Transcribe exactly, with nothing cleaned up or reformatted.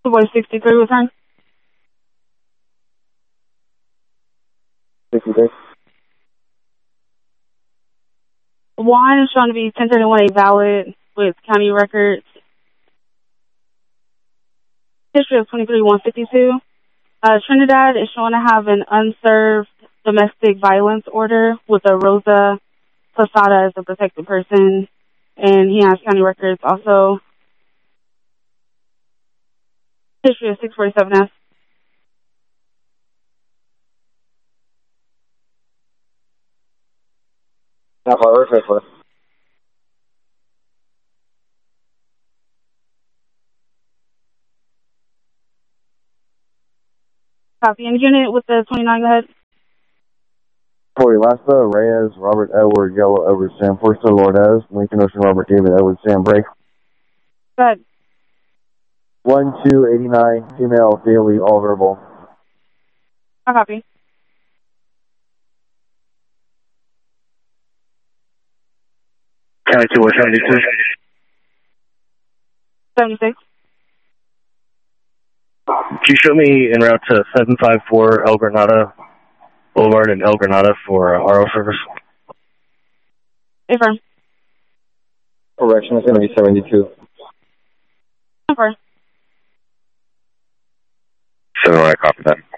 Boy sixty-three, return. sixty-three. Juan is shown to be ten thirty-one A valid with county records. History of twenty-three one fifty-two. Uh, Trinidad is shown to have an unserved domestic violence order with a Rosa Posada as a protected person, and he has county records also. History of six forty-seven S. Now, forward, faithful. Copy. And unit with the twenty-nine, go ahead. Corey Lassa, Reyes, Robert Edward, Yellow Edward, Sam Forster, Lourdes, Lincoln Ocean, Robert David Edward, Sam Break. Go ahead. one two eighty-nine, female, daily, all verbal. I copy. County two one seventy-two. seventy-six. Can you show me en route to seven five four El Granada Boulevard in El Granada for uh, R O service? Affirm. Correction, it's going to be seventy-two. Affirm. seven, I copy that.